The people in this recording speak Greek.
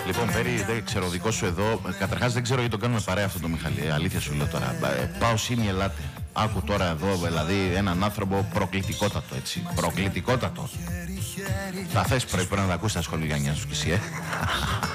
Λοιπόν, Πέρι, δεν ξέρω, δικό σου εδώ. Καταρχάς δεν ξέρω γιατί το κάνουμε παρέα αυτό το Μιχαλή. Αλήθεια σου λέω τώρα. Πάω σύμι, ελάτε. Άκου τώρα εδώ, δηλαδή, έναν άνθρωπο προκλητικότατο, έτσι. Προκλητικότατο. Θα θες πρέπει να τα ακούσει τα σχοληγανιά σου κι εσύ,